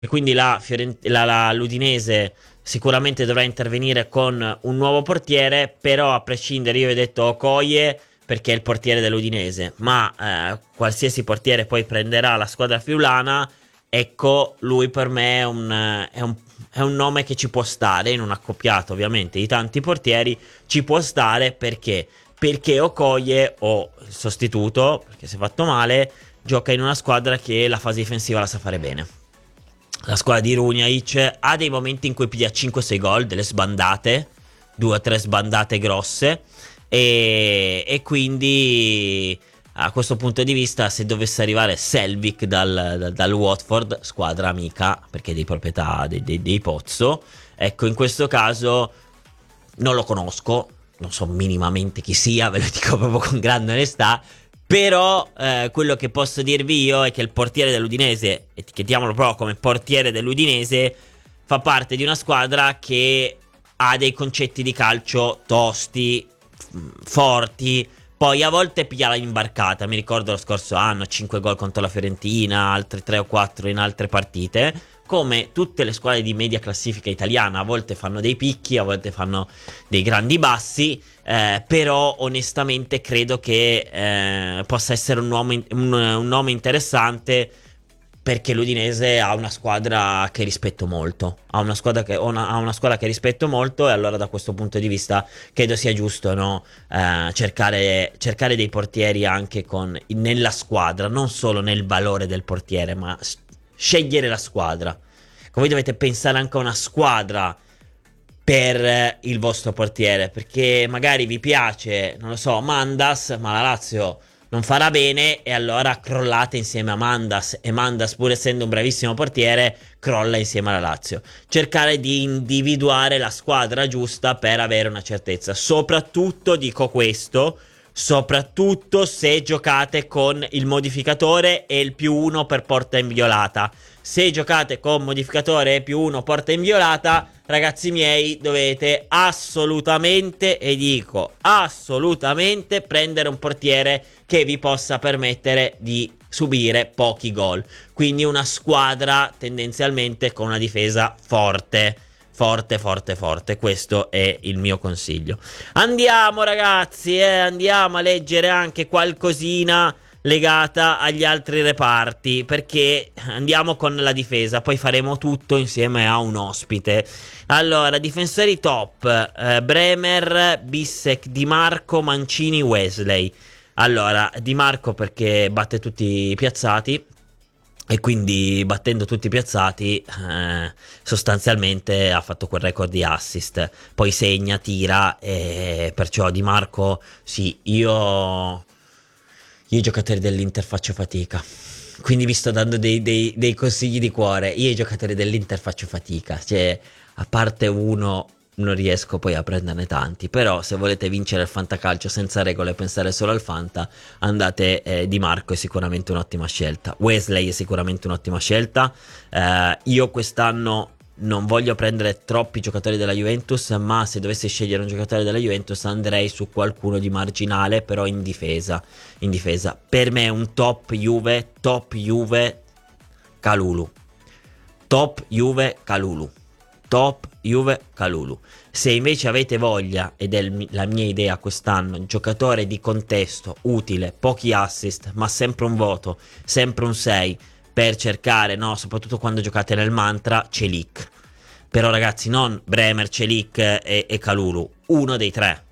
e quindi l'Udinese sicuramente dovrà intervenire con un nuovo portiere, però a prescindere io ho detto Okoye perché è il portiere dell'Udinese, ma qualsiasi portiere poi prenderà la squadra friulana, ecco, lui per me è un nome che ci può stare in un accoppiato ovviamente di tanti portieri, ci può stare perché Okoye o il sostituto, perché si è fatto male, gioca in una squadra che la fase difensiva la sa fare bene. La squadra di Runjaic ha dei momenti in cui piglia 5-6 gol, delle sbandate, 2 o 3 sbandate grosse, e quindi a questo punto di vista, se dovesse arrivare Selvik dal Watford, squadra amica perché è di proprietà dei Pozzo, ecco, in questo caso non lo conosco, non so minimamente chi sia, ve lo dico proprio con grande onestà. Però quello che posso dirvi io è che il portiere dell'Udinese, etichetiamolo proprio come portiere dell'Udinese, fa parte di una squadra che ha dei concetti di calcio tosti, forti. Poi a volte piglia la imbarcata. Mi ricordo lo scorso anno 5 gol contro la Fiorentina, altri 3 o 4 in altre partite. Come tutte le squadre di media classifica italiana, a volte fanno dei picchi, a volte fanno dei grandi bassi. Però onestamente credo che possa essere un nome interessante, perché l'Udinese ha una squadra che rispetto molto, ha una squadra che rispetto molto, e allora da questo punto di vista credo sia giusto, no? Cercare dei portieri anche nella squadra, non solo nel valore del portiere, ma scegliere la squadra. Voi dovete pensare anche a una squadra per il vostro portiere, perché magari vi piace, non lo so, Mandas, ma la Lazio non farà bene e allora crollate insieme a Mandas, e Mandas, pur essendo un bravissimo portiere, crolla insieme alla Lazio. Cercare di individuare la squadra giusta per avere una certezza. Soprattutto dico questo, soprattutto se giocate con il modificatore e il +1 per porta inviolata. Se giocate con modificatore e +1 porta inviolata, ragazzi miei, dovete assolutamente, e dico assolutamente, prendere un portiere che vi possa permettere di subire pochi gol. Quindi una squadra tendenzialmente con una difesa forte. Forte, forte, forte. Questo è il mio consiglio. Andiamo ragazzi, andiamo a leggere anche qualcosina legata agli altri reparti, perché andiamo con la difesa, poi faremo tutto insieme a un ospite. Allora, difensori top, Bremer, Bissek, Di Marco, Mancini, Wesley. Allora, Di Marco perché batte tutti i piazzati, e quindi battendo tutti i piazzati sostanzialmente ha fatto quel record di assist, poi segna, tira, e perciò Di Marco sì, io ai giocatori dell'Inter faccio fatica, quindi vi sto dando dei consigli di cuore. Io ai giocatori dell'Inter faccio fatica, cioè a parte uno non riesco poi a prenderne tanti, però se volete vincere il fantacalcio senza regole e pensare solo al fanta, andate, Di Marco è sicuramente un'ottima scelta, Wesley è sicuramente un'ottima scelta. Io quest'anno non voglio prendere troppi giocatori della Juventus, ma se dovessi scegliere un giocatore della Juventus andrei su qualcuno di marginale, però in difesa. Per me un top Juve Kalulu. Top Juve Kalulu. Se invece avete voglia, ed è la mia idea quest'anno, giocatore di contesto, utile, pochi assist, ma sempre un voto, sempre un 6, per cercare, no, soprattutto quando giocate nel mantra, Celik. Però ragazzi, non Bremer, Celik e Kalulu, uno dei tre.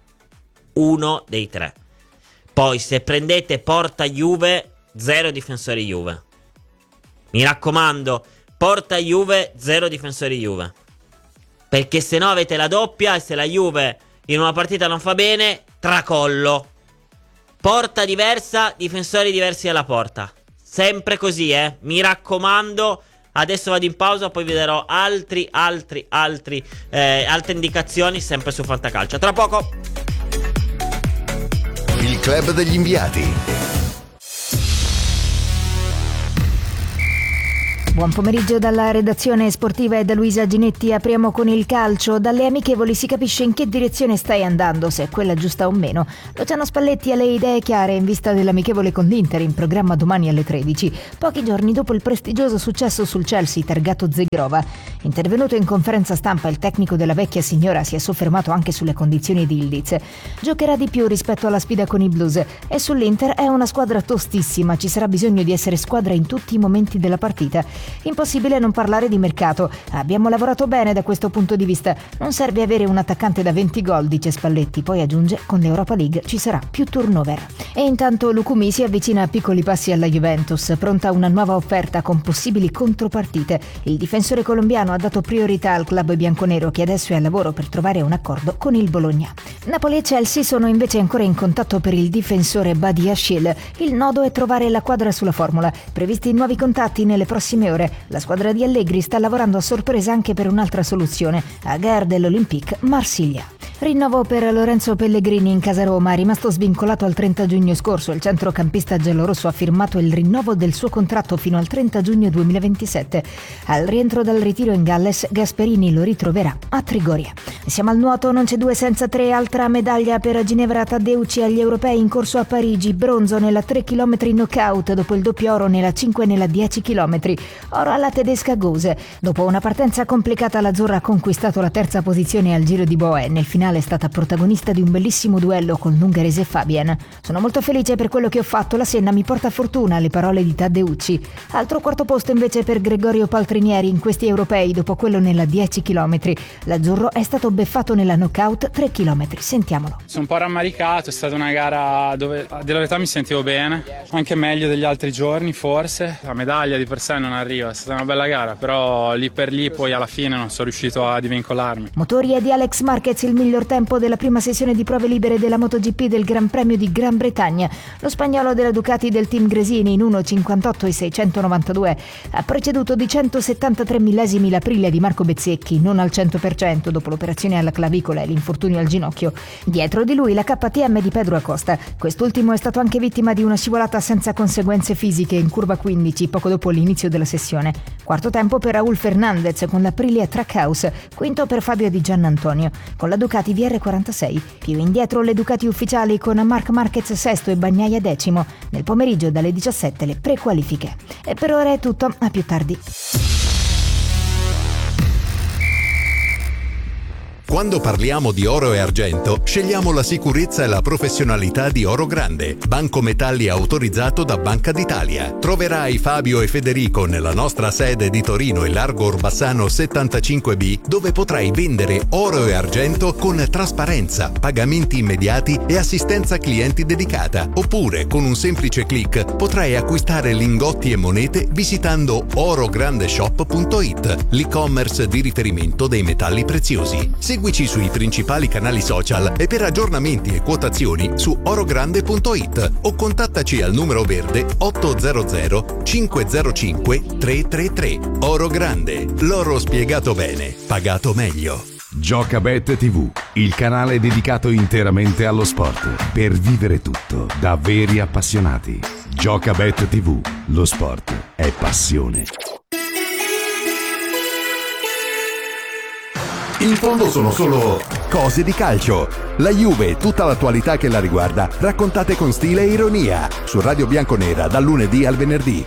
Poi se prendete porta Juve, 0 difensori Juve. Mi raccomando, porta Juve, 0 difensori Juve. Perché se no avete la doppia, e se la Juve in una partita non fa bene, tracollo. Porta diversa, difensori diversi alla porta. Sempre così, mi raccomando. Adesso vado in pausa, poi vi darò altre indicazioni sempre su Fantacalcio. Tra poco. Il club degli inviati. Buon pomeriggio dalla redazione sportiva e da Luisa Ginetti. Apriamo con il calcio. Dalle amichevoli si capisce in che direzione stai andando, se è quella giusta o meno. Luciano Spalletti ha le idee chiare in vista dell'amichevole con l'Inter in programma domani alle 13, pochi giorni dopo il prestigioso successo sul Chelsea targato Zegrova. Intervenuto in conferenza stampa, il tecnico della vecchia signora si è soffermato anche sulle condizioni di Ildiz. Giocherà di più rispetto alla sfida con i Blues e sull'Inter è una squadra tostissima, ci sarà bisogno di essere squadra in tutti i momenti della partita. Impossibile non parlare di mercato. Abbiamo lavorato bene da questo punto di vista. Non serve avere un attaccante da 20 gol, dice Spalletti. Poi aggiunge, con l'Europa League ci sarà più turnover. E intanto Lukumi si avvicina a piccoli passi alla Juventus, pronta una nuova offerta con possibili contropartite. Il difensore colombiano ha dato priorità al club bianconero, che adesso è al lavoro per trovare un accordo con il Bologna. Napoli e Chelsea sono invece ancora in contatto per il difensore Badiashile. Il nodo è trovare la quadra sulla formula. Previsti nuovi contatti nelle prossime ore. La squadra di Allegri sta lavorando a sorpresa anche per un'altra soluzione, a gare dell'Olympique Marsiglia. Rinnovo per Lorenzo Pellegrini in casa Roma, rimasto svincolato al 30 giugno scorso. Il centrocampista giallorosso ha firmato il rinnovo del suo contratto fino al 30 giugno 2027. Al rientro dal ritiro in Galles, Gasperini lo ritroverà a Trigoria. Siamo al nuoto, non c'è due senza tre. Altra medaglia per Ginevra Taddeucci agli europei in corso a Parigi. Bronzo nella 3 km knockout dopo il doppio oro nella 5 e nella 10 km. Oro alla tedesca Gose. Dopo una partenza complicata, l'azzurra ha conquistato la terza posizione al Giro di Boe. Nel finale è stata protagonista di un bellissimo duello con l'ungherese Fabian. Sono molto felice per quello che ho fatto, la Senna mi porta fortuna, le parole di Taddeucci. Altro quarto posto invece per Gregorio Paltrinieri in questi europei dopo quello nella 10 km. L'azzurro è stato beffato nella knockout 3 km. Sentiamolo. Sono un po' rammaricato, è stata una gara dove a dire la verità mi sentivo bene, anche meglio degli altri giorni forse. La medaglia di per sé non arriva, è stata una bella gara, però lì per lì poi alla fine non sono riuscito a divincolarmi. Motori è di Alex Marquez il miglior tempo della prima sessione di prove libere della MotoGP del Gran Premio di Gran Bretagna. Lo spagnolo della Ducati del team Gresini in 1.58 e 692 ha preceduto di 173 millesimi l'Aprilia di Marco Bezzecchi, non al 100% dopo l'operazione alla clavicola e l'infortunio al ginocchio. Dietro di lui la KTM di Pedro Acosta. Quest'ultimo è stato anche vittima di una scivolata senza conseguenze fisiche in curva 15 poco dopo l'inizio della sessione. Quarto tempo per Raúl Fernández con l'Aprilia Trackhouse, quinto per Fabio Di Giannantonio con la Ducati VR46. Più indietro le Ducati ufficiali con Marc Marquez sesto e Bagnaia decimo. Nel pomeriggio dalle 17 le prequalifiche. E per ora è tutto, a più tardi. Quando parliamo di oro e argento, scegliamo la sicurezza e la professionalità di Oro Grande, banco metalli autorizzato da Banca d'Italia. Troverai Fabio e Federico nella nostra sede di Torino e Largo Orbassano 75B, dove potrai vendere oro e argento con trasparenza, pagamenti immediati e assistenza clienti dedicata. Oppure, con un semplice click, potrai acquistare lingotti e monete visitando orograndeshop.it, l'e-commerce di riferimento dei metalli preziosi. Seguici sui principali canali social e per aggiornamenti e quotazioni su orogrande.it o contattaci al numero verde 800 505 333. Oro Grande, l'oro spiegato bene, pagato meglio. Giocabet TV, il canale dedicato interamente allo sport, per vivere tutto da veri appassionati. Giocabet TV, lo sport è passione. In fondo sono solo cose di calcio. La Juve e tutta l'attualità che la riguarda, raccontate con stile e ironia, su Radio Bianconera dal lunedì al venerdì.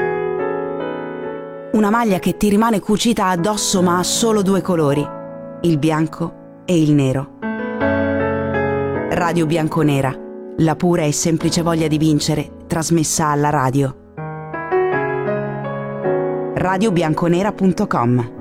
Una maglia che ti rimane cucita addosso ma ha solo due colori, il bianco e il nero. Radio Bianconera, la pura e semplice voglia di vincere, trasmessa alla radio. radiobianconera.com.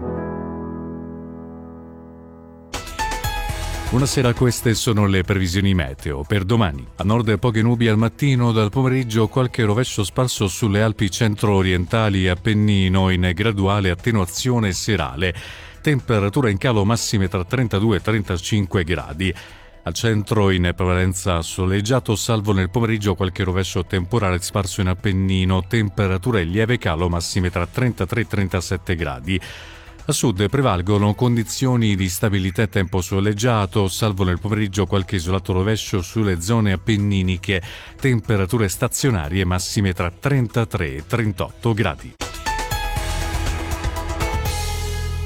Buonasera, queste sono le previsioni meteo per domani. A nord poche nubi al mattino, dal pomeriggio qualche rovescio sparso sulle Alpi centro-orientali e Appennino in graduale attenuazione serale. Temperatura in calo massime tra 32 e 35 gradi. Al centro in prevalenza soleggiato, salvo nel pomeriggio qualche rovescio temporale sparso in Appennino. Temperatura in lieve calo massime tra 33 e 37 gradi. A sud prevalgono condizioni di stabilità e tempo soleggiato, salvo nel pomeriggio qualche isolato rovescio sulle zone appenniniche, temperature stazionarie massime tra 33 e 38 gradi.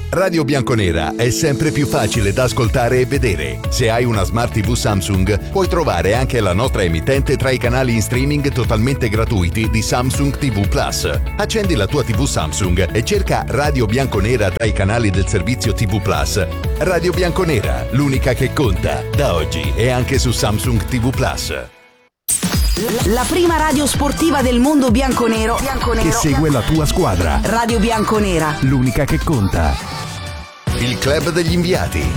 Radio Bianconera è sempre più facile da ascoltare e vedere. Se hai una Smart TV Samsung, puoi trovare anche la nostra emittente tra i canali in streaming totalmente gratuiti di Samsung TV Plus. Accendi la tua TV Samsung e cerca Radio Bianconera tra i canali del servizio TV Plus. Radio Bianconera, l'unica che conta, da oggi e anche su Samsung TV Plus. La prima radio sportiva del mondo bianconero Che segue la tua squadra. Radio Bianconera. L'unica che conta. Il club degli inviati.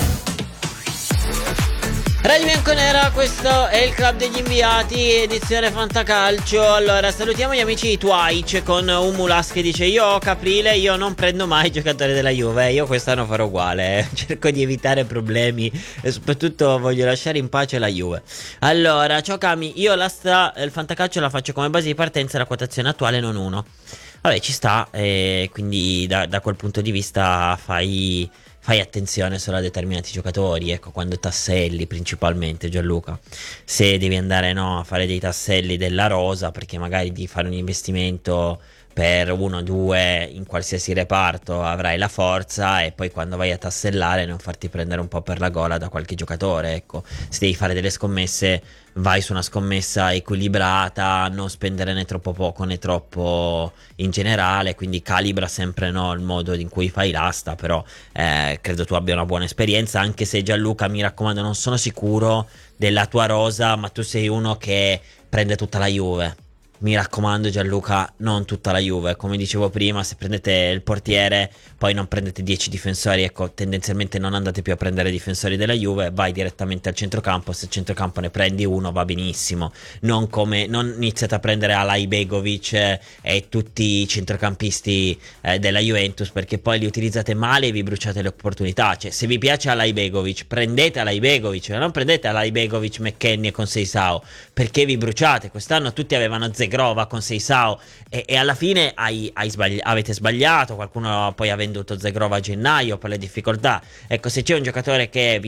Radio Bianconera, questo è il club degli inviati, edizione Fantacalcio. Allora, salutiamo gli amici di Twitch con Umulas che dice: io Caprile, io non prendo mai giocatori della Juve, io quest'anno farò uguale, cerco di evitare problemi e soprattutto voglio lasciare in pace la Juve. Allora, ciao Cami, io il Fantacalcio la faccio come base di partenza, la quotazione attuale non 1. Vabbè, ci sta, quindi da quel punto di vista fai attenzione solo a determinati giocatori, ecco, quando tasselli principalmente, Gianluca. Se devi andare a fare dei tasselli della rosa, perché magari di fare un investimento per 1 o 2 in qualsiasi reparto avrai la forza, e poi quando vai a tassellare non farti prendere un po' per la gola da qualche giocatore, ecco. Se devi fare delle scommesse, vai su una scommessa equilibrata, non spendere né troppo poco né troppo in generale, quindi calibra sempre il modo in cui fai l'asta, però credo tu abbia una buona esperienza, anche se Gianluca, mi raccomando, non sono sicuro della tua rosa, ma tu sei uno che prende tutta la Juve. Mi raccomando Gianluca, non tutta la Juve. Come dicevo prima, se prendete il portiere, poi non prendete 10 difensori, ecco, tendenzialmente non andate più a prendere difensori della Juve, vai direttamente al centrocampo. Se al centrocampo ne prendi uno va benissimo, non iniziate a prendere Alay Begovic e tutti i centrocampisti della Juventus, perché poi li utilizzate male e vi bruciate le opportunità. Cioè, se vi piace Alay Begovic, prendete Alay Begovic, non prendete Alay Begovic, McKennie con Seisao, perché vi bruciate. Quest'anno tutti avevano Zegrova con Seisao e alla fine avete sbagliato. Qualcuno poi ha venduto Zegrova a gennaio per le difficoltà. Ecco, se c'è un giocatore che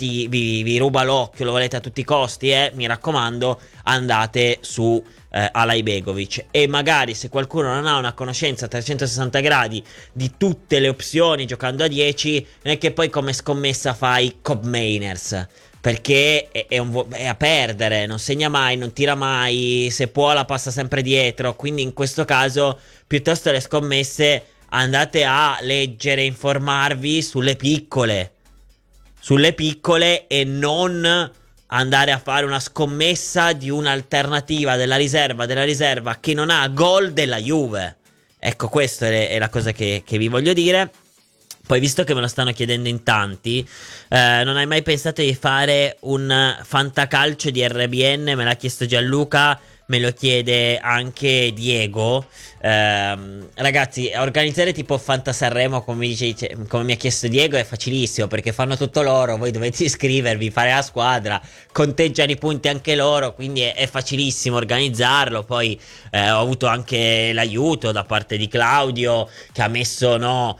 vi ruba l'occhio, lo volete a tutti i costi, mi raccomando, andate su Alay Begovic. E magari se qualcuno non ha una conoscenza a 360 gradi di tutte le opzioni giocando a 10, non è che poi come scommessa fai Cobb Mainers, perché è a perdere, non segna mai, non tira mai, se può la passa sempre dietro. Quindi in questo caso, piuttosto le scommesse, andate a leggere, informarvi sulle piccole e non andare a fare una scommessa di un'alternativa della riserva che non ha gol della Juve. Ecco, questa è la cosa che vi voglio dire. Poi, visto che me lo stanno chiedendo in tanti, non hai mai pensato di fare un fantacalcio di RBN? Me l'ha chiesto Gianluca, me lo chiede anche Diego. Ragazzi, organizzare tipo Fanta Sanremo, come mi ha chiesto Diego, è facilissimo, perché fanno tutto loro, voi dovete iscrivervi, fare la squadra, conteggiano i punti anche loro, quindi è facilissimo organizzarlo. Poi ho avuto anche l'aiuto da parte di Claudio, che ha messo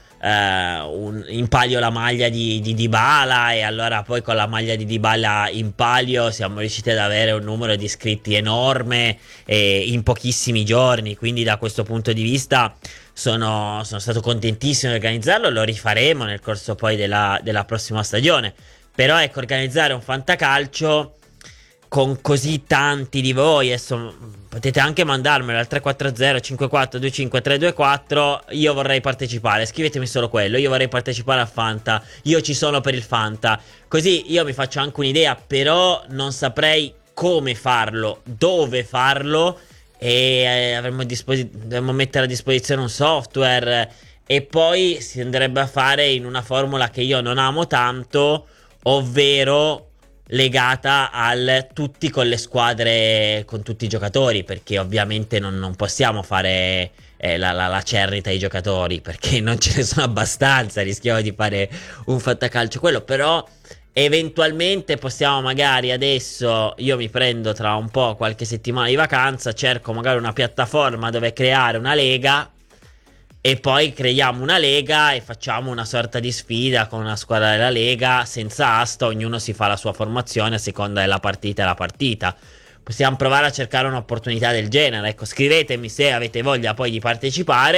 in palio la maglia di Dybala, e allora poi con la maglia di Dybala in palio siamo riusciti ad avere un numero di iscritti enorme in pochissimi giorni. Quindi da questo punto di vista sono stato contentissimo di organizzarlo. Lo rifaremo nel corso poi della prossima stagione. Però ecco, organizzare un fantacalcio con così tanti di voi, adesso potete anche mandarmelo al 340 54 25 324. Io vorrei partecipare, scrivetemi solo quello: io vorrei partecipare al Fanta, io ci sono per il Fanta, così io mi faccio anche un'idea, però non saprei come farlo, dove farlo, e dovremmo mettere a disposizione un software, e poi si andrebbe a fare in una formula che io non amo tanto, ovvero legata al tutti con le squadre, con tutti i giocatori, perché ovviamente non possiamo fare la cernita ai giocatori, perché non ce ne sono abbastanza, rischiamo di fare un fantacalcio quello. Però eventualmente possiamo, magari adesso io mi prendo tra un po' qualche settimana di vacanza, cerco magari una piattaforma dove creare una lega, e poi creiamo una lega e facciamo una sorta di sfida con una squadra della lega senza asta, ognuno si fa la sua formazione a seconda della partita e la partita. Possiamo provare a cercare un'opportunità del genere. Ecco, scrivetemi se avete voglia poi di partecipare,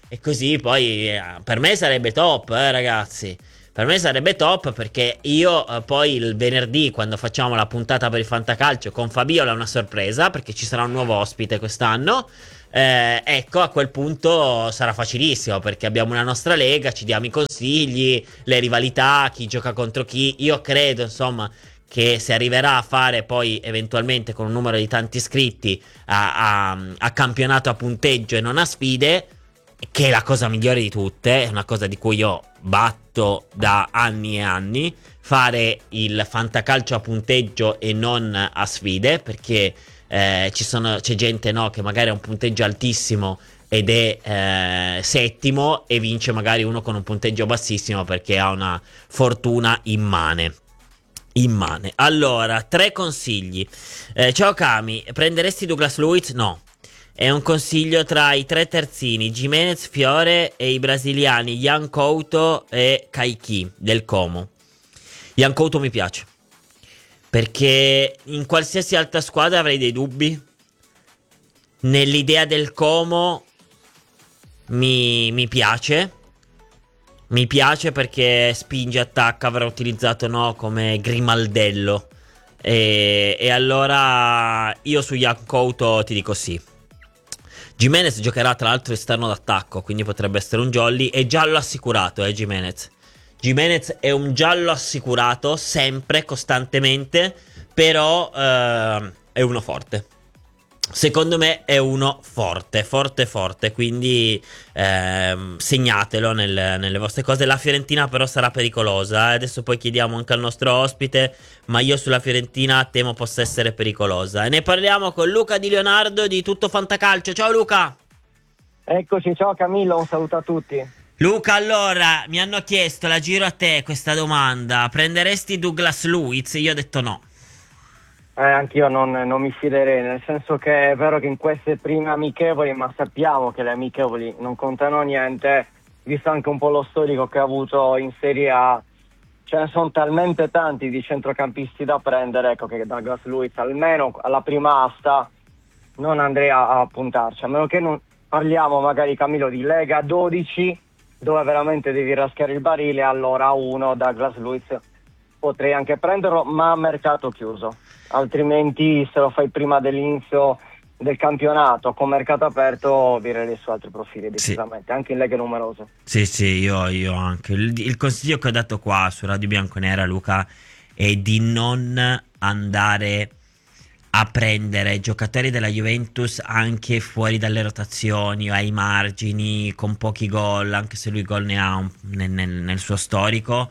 e così poi per me sarebbe top, ragazzi. Per me sarebbe top, perché io poi il venerdì, quando facciamo la puntata per il Fantacalcio con Fabiola, è una sorpresa, perché ci sarà un nuovo ospite quest'anno. Ecco, a quel punto sarà facilissimo, perché abbiamo una nostra lega, ci diamo i consigli, le rivalità, chi gioca contro chi. Io credo, insomma, che si arriverà a fare poi eventualmente, con un numero di tanti iscritti, a campionato a punteggio e non a sfide, che è la cosa migliore di tutte, è una cosa di cui io batto da anni e anni, fare il fantacalcio a punteggio e non a sfide, perché c'è gente, no, che magari ha un punteggio altissimo ed è settimo, e vince magari uno con un punteggio bassissimo perché ha una fortuna immane. Allora, 3 consigli. Ciao Cami, prenderesti Douglas Luiz? No. È un consiglio tra i 3 terzini, Gimenez, Fiore, e i brasiliani Yan Couto e Kaique del Como. Yan Couto mi piace, perché in qualsiasi altra squadra avrei dei dubbi. Nell'idea del Como mi piace. Mi piace perché spinge, attacca, avrà utilizzato, no, come Grimaldello. E allora io su Yan Couto ti dico sì. Gimenez giocherà tra l'altro esterno d'attacco, quindi potrebbe essere un jolly. È giallo assicurato, Gimenez. Gimenez è un giallo assicurato, sempre, costantemente. Però è uno forte. Secondo me è uno forte. Quindi segnatelo nelle vostre cose. La Fiorentina però sarà pericolosa. Adesso poi chiediamo anche al nostro ospite, ma io sulla Fiorentina temo possa essere pericolosa. E ne parliamo con Luca Di Leonardo di Tutto Fantacalcio. Ciao Luca. Eccoci, ciao Camillo, un saluto a tutti. Luca, allora, mi hanno chiesto, la giro a te questa domanda: prenderesti Douglas Luiz? Io ho detto no. Anch'io non mi fiderei, nel senso che è vero che in queste prime amichevoli, ma sappiamo che le amichevoli non contano niente, visto anche un po' lo storico che ha avuto in Serie A. Ce ne sono talmente tanti di centrocampisti da prendere, ecco, che Douglas Luiz almeno alla prima asta non andrei a puntarci, a meno che non parliamo magari, Camillo, di Lega 12, dove veramente devi raschiare il barile. Allora Douglas Luiz potrei anche prenderlo, ma a mercato chiuso. Altrimenti, se lo fai prima dell'inizio del campionato con mercato aperto, virerei su altri profili decisamente, anche in leghe numerose. Sì, io anche. Il consiglio che ho dato qua su Radio Bianconera, Luca, è di non andare a prendere giocatori della Juventus anche fuori dalle rotazioni o ai margini, con pochi gol, anche se lui gol ne ha nel suo storico,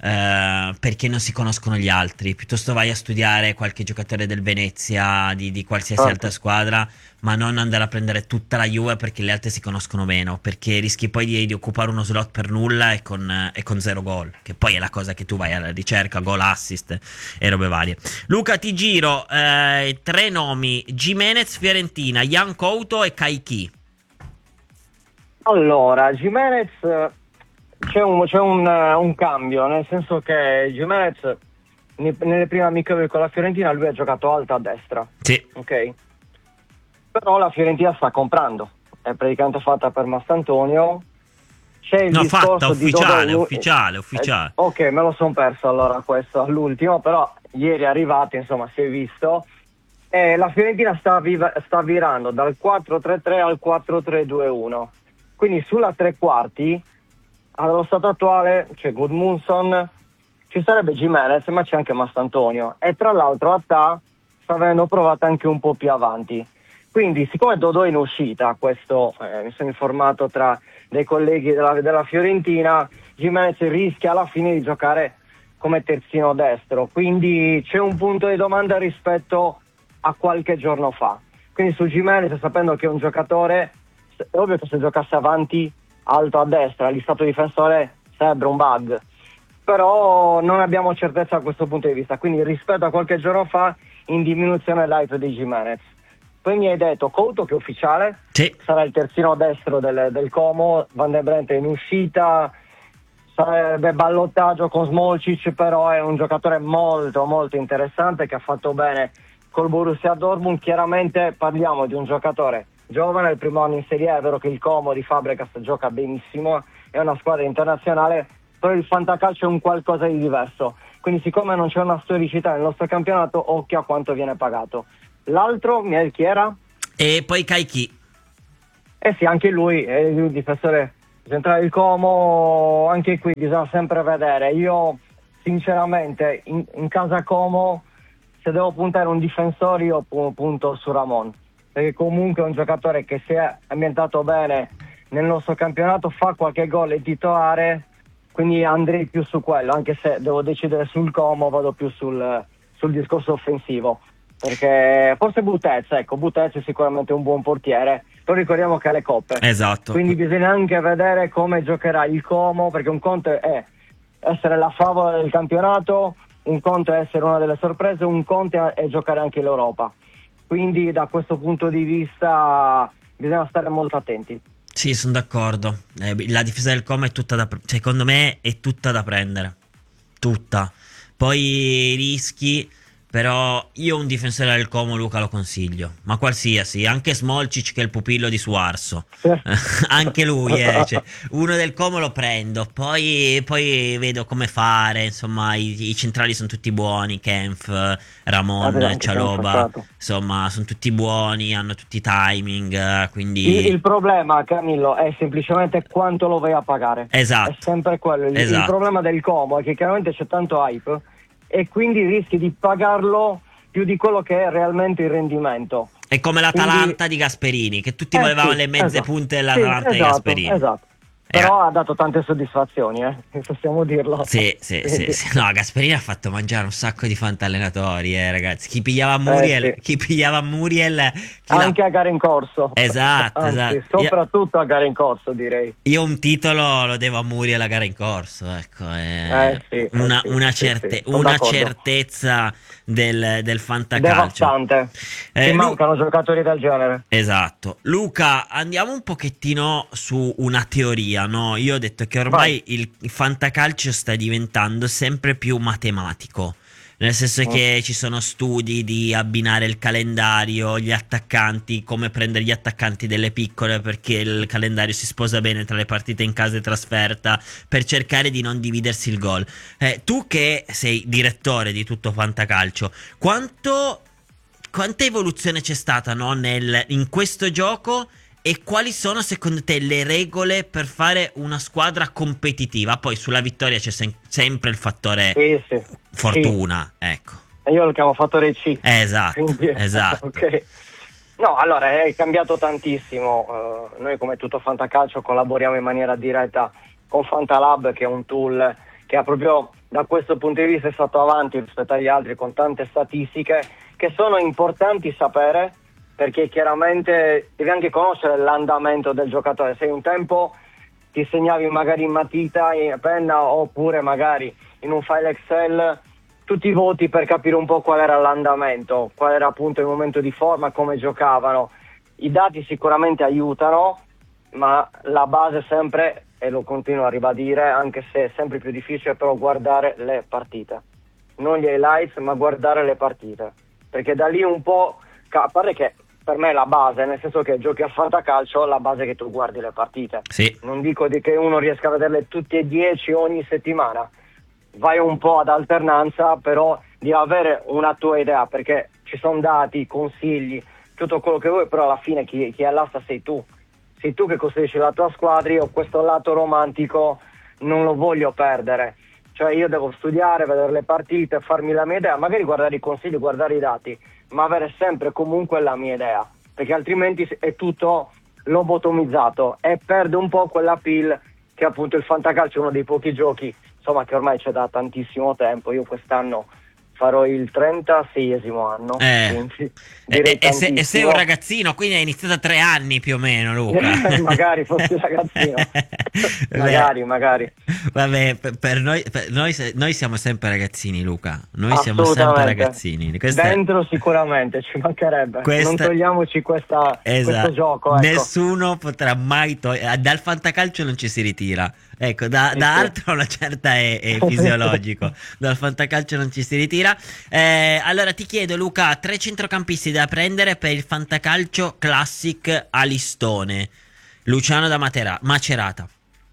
perché non si conoscono gli altri. Piuttosto vai a studiare qualche giocatore del Venezia, di qualsiasi altra squadra, ma non andare a prendere tutta la Juve, perché le altre si conoscono meno, perché rischi poi di occupare uno slot per nulla e con 0 gol, che poi è la cosa che tu vai alla ricerca, gol, assist e robe varie. Luca, ti giro 3 nomi: Gimenez, Fiorentina, Yan Couto e Kaique. Allora, Gimenez, c'è un cambio, nel senso che Gimenez nelle prime amichevoli con la Fiorentina lui ha giocato alto a destra. Sì. Ok. Però la Fiorentina sta comprando, è praticamente fatta per Mastantonio. C'è il discorso ufficiale. Ok, me lo son perso allora questo all'ultimo, però ieri è arrivato, insomma, si è visto. E la Fiorentina sta virando dal 4-3-3 al 4-3-2-1. Quindi sulla tre quarti, allo stato attuale, c'è Gudmundsson, ci sarebbe Gimenez, ma c'è anche Mastantonio. E tra l'altro Attà sta venendo provato anche un po' più avanti. Quindi, siccome Dodò è in uscita, questo mi sono informato tra dei colleghi della Fiorentina, Gimenez rischia alla fine di giocare come terzino destro. Quindi c'è un punto di domanda rispetto a qualche giorno fa. Quindi su Gimenez, sapendo che è un giocatore, è ovvio che se giocasse avanti alto a destra, lì stato difensore sarebbe un bug. Però non abbiamo certezza da questo punto di vista. Quindi rispetto a qualche giorno fa, in diminuzione l'hype di Gimenez. Poi mi hai detto Couto, che è ufficiale, sì, sarà il terzino destro del Como. Van der Brent è in uscita, sarebbe ballottaggio con Smolcic, però è un giocatore molto molto interessante che ha fatto bene col Borussia Dortmund. Chiaramente parliamo di un giocatore giovane, è il primo anno in Serie A, è vero che il Como di Fabregas gioca benissimo, è una squadra internazionale, però il fantacalcio è un qualcosa di diverso, quindi siccome non c'è una storicità nel nostro campionato, occhio a quanto viene pagato. L'altro, Miel, chi era? E poi Kaiki. Eh sì, anche lui è il difensore centrale del Como, anche qui bisogna sempre vedere. Io sinceramente in casa Como, se devo puntare un difensore, io punto su Ramon, perché comunque è un giocatore che si è ambientato bene nel nostro campionato, fa qualche gol, è titolare, quindi andrei più su quello, anche se devo decidere sul Como, vado più sul discorso offensivo, perché forse Butez è sicuramente un buon portiere, però ricordiamo che ha le coppe, Esatto. quindi bisogna anche vedere come giocherà il Como, perché un conto è essere la favola del campionato, un conto è essere una delle sorprese, un conto è giocare anche l'Europa, quindi da questo punto di vista bisogna stare molto attenti. Sì, sono d'accordo. La difesa del Como è tutta secondo me è tutta da prendere. Tutta. Poi rischi, però io un difensore del Como, Luca, lo consiglio. Ma qualsiasi, anche Smolcic che è il pupillo di Suarso. Anche lui, cioè, uno del Como lo prendo. Poi vedo come fare. Insomma, i centrali sono tutti buoni. Kempf, Ramon, Cialoba. Insomma, sono tutti buoni, hanno tutti i timing. Quindi Il problema, Camillo, è semplicemente quanto lo vai a pagare. Esatto. È sempre quello. Il problema del Como è che chiaramente c'è tanto hype e quindi rischi di pagarlo più di quello che è realmente il rendimento. è come l'Atalanta di Gasperini, che tutti volevamo le mezze punte dell'Atalanta di Gasperini. Esatto. Però ha dato tante soddisfazioni, possiamo dirlo. Sì. No, Gasperini ha fatto mangiare un sacco di fantallenatori, ragazzi. Chi pigliava Muriel, anche a gare in corso. Esatto. Soprattutto a gare in corso, direi. Io un titolo lo devo a Muriel a gara in corso, ecco. Una certezza del fantacalcio. Devastante. Mancano giocatori del genere. Esatto. Luca, andiamo un pochettino su una teoria. No, io ho detto che ormai il fantacalcio sta diventando sempre più matematico, nel senso che ci sono studi di abbinare il calendario, gli attaccanti, come prendere gli attaccanti delle piccole perché il calendario si sposa bene tra le partite in casa e trasferta, per cercare di non dividersi il gol. Tu che sei direttore di tutto fantacalcio, quanta evoluzione c'è stata, no, in questo gioco? E quali sono secondo te le regole per fare una squadra competitiva? Poi sulla vittoria c'è sempre il fattore fortuna, ecco. Io lo chiamo fattore C. Esatto. Okay. No, allora è cambiato tantissimo. Noi come tutto fantacalcio collaboriamo in maniera diretta con Fantalab, che è un tool che ha proprio da questo punto di vista è stato avanti rispetto agli altri, con tante statistiche che sono importanti sapere, perché chiaramente devi anche conoscere l'andamento del giocatore. Se un tempo ti segnavi magari in matita, in penna, oppure magari in un file Excel tutti i voti per capire un po' qual era l'andamento, qual era appunto il momento di forma, come giocavano. I dati sicuramente aiutano, ma la base sempre, e lo continuo a ribadire, anche se è sempre più difficile, però guardare le partite. Non gli highlights, ma guardare le partite. Perché da lì un po', a parte che per me è la base, nel senso che giochi a fantacalcio, la base è che tu guardi le partite. Sì. Non dico di che uno riesca a vederle tutte e 10 ogni settimana, vai un po' ad alternanza, però di avere una tua idea, perché ci sono dati, consigli, tutto quello che vuoi, però alla fine chi è l'asta sei tu che costruisci la tua squadra. Io questo lato romantico non lo voglio perdere, cioè io devo studiare, vedere le partite, farmi la mia idea, magari guardare i consigli, guardare i dati, ma avere sempre comunque la mia idea, perché altrimenti è tutto lobotomizzato e perde un po' quell'appeal che appunto il fantacalcio è uno dei pochi giochi, insomma, che ormai c'è da tantissimo tempo. Io quest'anno farò il 36esimo anno, quindi e sei un ragazzino, quindi hai iniziato a 3 anni più o meno, Luca. Magari fossi ragazzino. magari Vabbè, noi siamo sempre ragazzini, Luca. Noi siamo sempre ragazzini. Dentro sicuramente, ci mancherebbe. Non togliamoci questo gioco. Ecco. Nessuno potrà mai dal fantacalcio non ci si ritira. Ecco, da altro una certa è fisiologico. Dal fantacalcio non ci si ritira. Allora ti chiedo, Luca, 3 centrocampisti da prendere per il fantacalcio Classic a listone. Luciano da Macerata.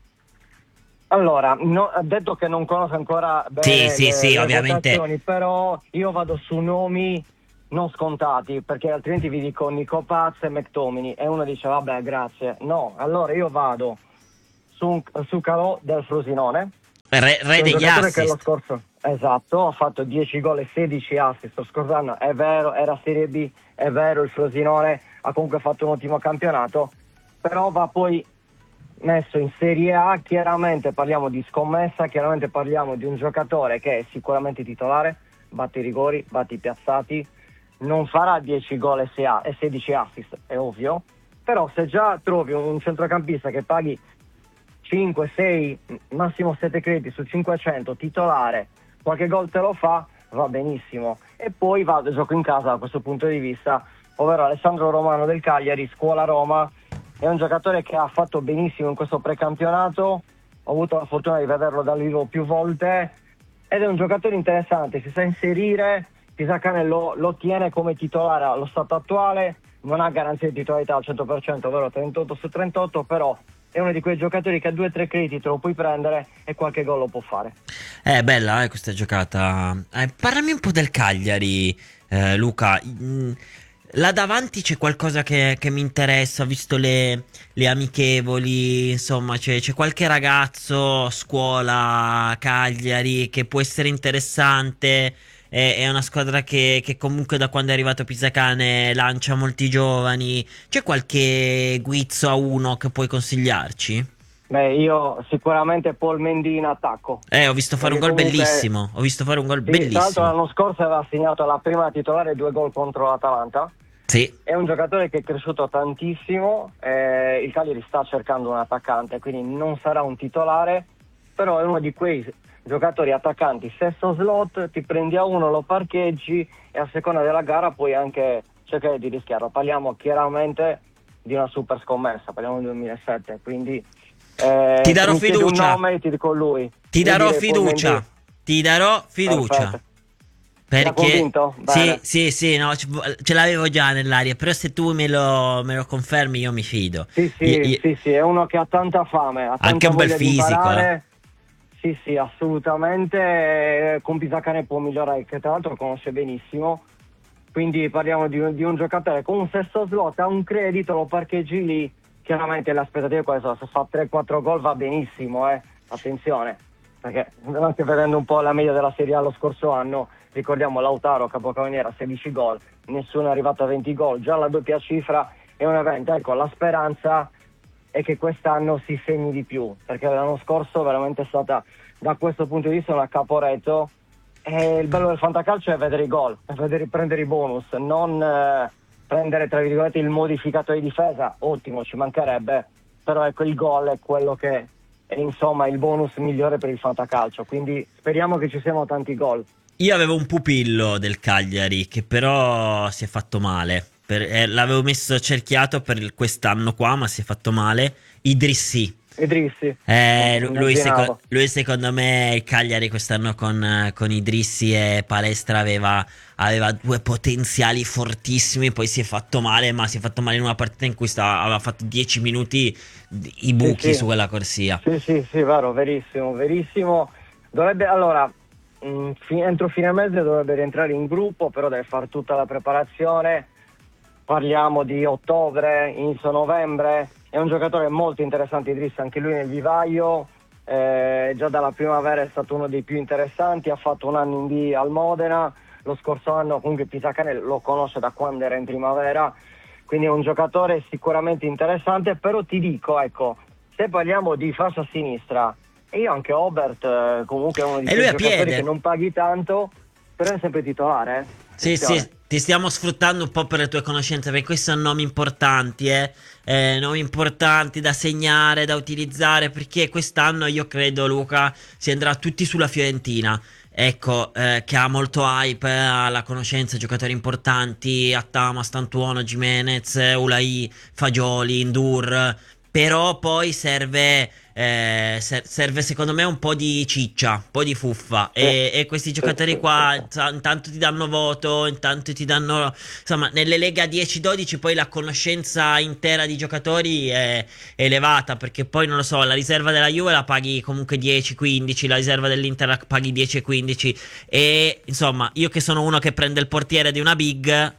Allora, ha detto che non conosco ancora bene le ovviamente. votazioni, però io vado su nomi non scontati, perché altrimenti vi dico Nico Paz e McTominay e uno dice vabbè grazie. No, allora io vado su Calò del Frosinone, re degli assist, che lo scorso, esatto, ha fatto 10 gol e 16 assist lo scorso anno, è vero, era Serie B, è vero, il Frosinone ha comunque fatto un ottimo campionato, però va poi messo in Serie A. Chiaramente parliamo di scommessa, chiaramente parliamo di un giocatore che è sicuramente titolare, batte i rigori, batte i piazzati, non farà 10 gol e 16 assist, è ovvio, però se già trovi un centrocampista che paghi 5, 6, massimo 7 crediti su 500, titolare, qualche gol te lo fa, va benissimo. E poi gioco in casa da questo punto di vista, ovvero Alessandro Romano del Cagliari, scuola Roma. È un giocatore che ha fatto benissimo in questo precampionato, ho avuto la fortuna di vederlo dal vivo più volte ed è un giocatore interessante, si sa inserire, Pisacane lo tiene come titolare allo stato attuale, non ha garanzia di titolarità al 100%, ovvero 38 su 38, però è uno di quei giocatori che a 2-3 crediti te lo puoi prendere e qualche gol lo può fare. È bella questa giocata. Parlami un po' del Cagliari, Luca. Là davanti c'è qualcosa che mi interessa, ho visto le amichevoli, insomma c'è qualche ragazzo, scuola, Cagliari, che può essere interessante, è una squadra che comunque da quando è arrivato Pisacane lancia molti giovani, c'è qualche guizzo a uno che puoi consigliarci? Beh, io sicuramente Paul Mendy in attacco. Ho visto fare un gol bellissimo, bellissimo. Tra l'altro l'anno scorso aveva segnato la prima titolare 2 gol contro l'Atalanta. Sì. È un giocatore che è cresciuto tantissimo, il Cagliari sta cercando un attaccante, quindi non sarà un titolare, però è uno di quei giocatori attaccanti, stesso slot, ti prendi a uno, lo parcheggi e a seconda della gara puoi anche cercare di rischiarlo. Parliamo chiaramente di una super scommessa, parliamo del 2007, quindi ti darò fiducia. Un nome, ti dico lui. Ti darò fiducia. Perfetto. Perché sì, no, ce l'avevo già nell'aria, però se tu me lo confermi io mi fido. Sì, è uno che ha tanta fame, ha tanta anche un bel voglia di fisico. imparare. Sì, assolutamente. Con Pisacane può migliorare, che tra l'altro lo conosce benissimo. Quindi parliamo di un giocatore con un sesto slot, ha un credito, lo parcheggi lì. Chiaramente le aspettative quali sono? Se fa 3-4 gol va benissimo, attenzione, perché anche vedendo un po' la media della Serie A lo scorso anno, ricordiamo Lautaro capocannoniere 16 gol, nessuno è arrivato a 20 gol, già la doppia cifra è un evento. Ecco, la speranza è che quest'anno si segni di più, perché l'anno scorso veramente è stata da questo punto di vista una Caporetto, e il bello del fantacalcio è vedere i gol, è prendere i bonus, non prendere tra virgolette il modificatore di difesa, ottimo, ci mancherebbe, però ecco il gol è quello che è insomma il bonus migliore per il fantacalcio, quindi speriamo che ci siano tanti gol. Io avevo un pupillo del Cagliari che però si è fatto male, l'avevo messo cerchiato per quest'anno qua, ma si è fatto male. Idrissi. Lui secondo me il Cagliari quest'anno con Idrissi e Palestra aveva 2 potenziali fortissimi, poi si è fatto male, ma si è fatto male in una partita in cui aveva fatto 10 minuti i buchi su quella corsia. Sì, vero, verissimo. Dovrebbe, allora, entro fine mese dovrebbe rientrare in gruppo, però deve fare tutta la preparazione. Parliamo di ottobre, inizio novembre. È un giocatore molto interessante, Idriss, anche lui nel vivaio, già dalla primavera è stato uno dei più interessanti, ha fatto un anno in B al Modena, lo scorso anno comunque Pisacane lo conosce da quando era in primavera, quindi è un giocatore sicuramente interessante, però ti dico, ecco, se parliamo di fascia sinistra, e io anche Obert comunque è uno di quei giocatori che non paghi tanto, però è sempre titolare. Sì, ti stiamo sfruttando un po' per le tue conoscenze, perché questi sono nomi importanti, nomi importanti da segnare, da utilizzare, perché quest'anno io credo, Luca, si andrà tutti sulla Fiorentina. Ecco, che ha molto hype, ha la conoscenza, giocatori importanti, Attama, Stantuono, Gimenez, Ulai, Fagioli, Ndur. Però poi serve secondo me un po' di ciccia, un po' di fuffa, e questi giocatori qua intanto ti danno voto, intanto ti danno, insomma, nelle leghe a 10-12 poi la conoscenza intera di giocatori è elevata, perché poi non lo so, la riserva della Juve la paghi comunque 10-15, la riserva dell'Inter la paghi 10-15, e insomma, io che sono uno che prende il portiere di una big,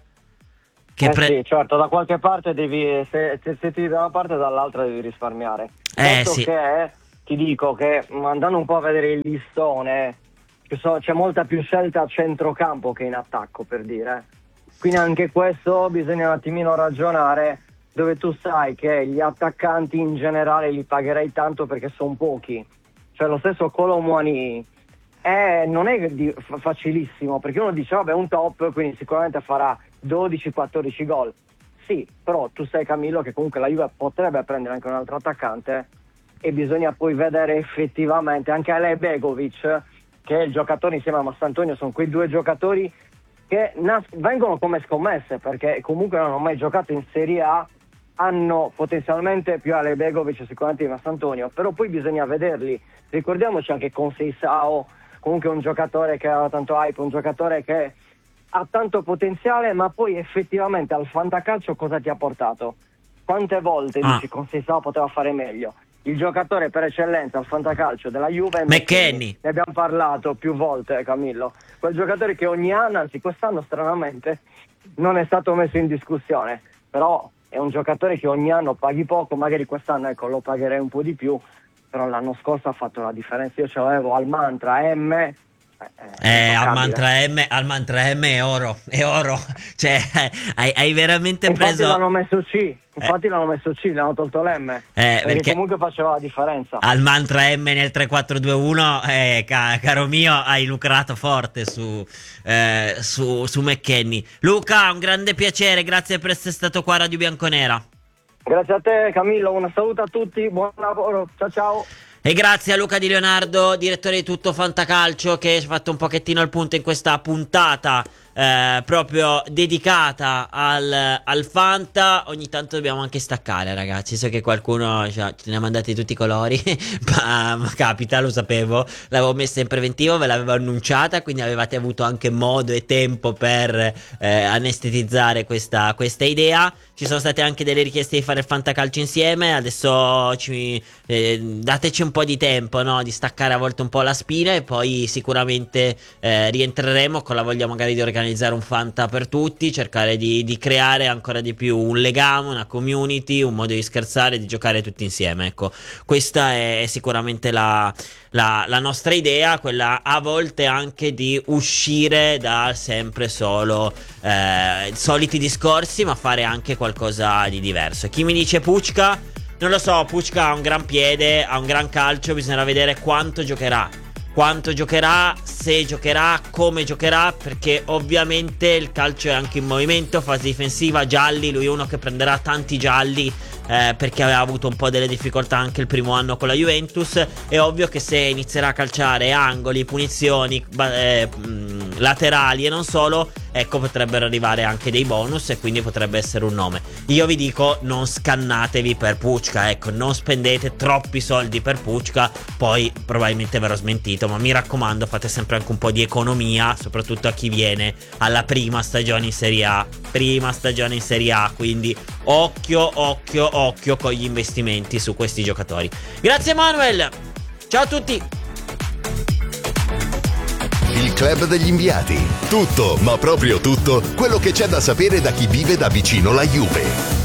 sì, certo, da qualche parte devi, se ti da una parte, dall'altra devi risparmiare. Sì. Che ti dico che, andando un po' a vedere il listone, c'è molta più scelta a centrocampo che in attacco, per dire. Quindi anche questo bisogna un attimino ragionare, dove tu sai che gli attaccanti in generale li pagherei tanto perché sono pochi. Cioè lo stesso Kolo Muani non è facilissimo, perché uno dice vabbè, un top, quindi sicuramente farà 12-14 gol. Sì, però tu sai, Camillo, che comunque la Juve potrebbe prendere anche un altro attaccante, e bisogna poi vedere effettivamente anche Ale Begovic, che è il giocatore insieme a Massantonio, sono quei due giocatori che vengono come scommesse, perché comunque non hanno mai giocato in Serie A, hanno potenzialmente più Ale Begovic sicuramente di Massantonio, però poi bisogna vederli. Ricordiamoci anche con Seisao, comunque un giocatore che ha tanto hype, un giocatore che ha tanto potenziale, ma poi effettivamente al fantacalcio cosa ti ha portato? Quante volte dici con Seisao poteva fare meglio? Il giocatore per eccellenza al fantacalcio della Juve è McKennie. Ne abbiamo parlato più volte, Camillo. Quel giocatore che ogni anno, anzi quest'anno stranamente, non è stato messo in discussione, però è un giocatore che ogni anno paghi poco, magari quest'anno lo pagherei un po' di più, però l'anno scorso ha fatto la differenza. Io ce l'avevo al mantra M. Al mantra M è oro, cioè hai veramente preso. L'hanno messo C, l'hanno messo C, l'hanno tolto l'M, perché comunque faceva la differenza. Al mantra M nel 3-4-2-1, caro mio, hai lucrato forte su McKennie. Luca, un grande piacere, grazie per essere stato qua a Radio Bianconera. Grazie a te, Camillo, un saluto a tutti, buon lavoro, ciao. E grazie a Luca Di Leonardo, direttore di Tutto Fantacalcio, che ci ha fatto un pochettino il punto in questa puntata proprio dedicata al Fanta. Ogni tanto dobbiamo anche staccare, ragazzi. So che qualcuno ce ne ha mandati tutti i colori, ma capita, lo sapevo. L'avevo messa in preventivo, ve l'avevo annunciata, quindi avevate avuto anche modo e tempo per anestetizzare questa idea. Ci sono state anche delle richieste di fare il fantacalcio insieme. Adesso dateci un po' di tempo, no? Di staccare a volte un po' la spina, e poi sicuramente rientreremo con la voglia magari di organizzare un fanta per tutti, cercare di creare ancora di più un legame, una community, un modo di scherzare, di giocare tutti insieme. Ecco, questa è sicuramente la nostra idea, quella a volte anche di uscire da sempre solo soliti discorsi, ma fare anche qualcosa di diverso. Chi mi dice Pucca? Non lo so, Pucca ha un gran piede, ha un gran calcio, bisognerà vedere quanto giocherà, se giocherà, come giocherà, perché ovviamente il calcio è anche in movimento, fase difensiva, gialli, lui è uno che prenderà tanti gialli, perché aveva avuto un po' delle difficoltà anche il primo anno con la Juventus. È ovvio che se inizierà a calciare angoli, punizioni, laterali e non solo, ecco, potrebbero arrivare anche dei bonus, e quindi potrebbe essere un nome. Io vi dico, non scannatevi per Pucca, ecco, non spendete troppi soldi per Pucca, poi probabilmente verrò smentito, ma mi raccomando, fate sempre anche un po' di economia, soprattutto a chi viene alla prima stagione in Serie A, quindi occhio con gli investimenti su questi giocatori. Grazie Manuel, ciao a tutti. Il Club degli Inviati. Tutto, ma proprio tutto, quello che c'è da sapere da chi vive da vicino la Juve.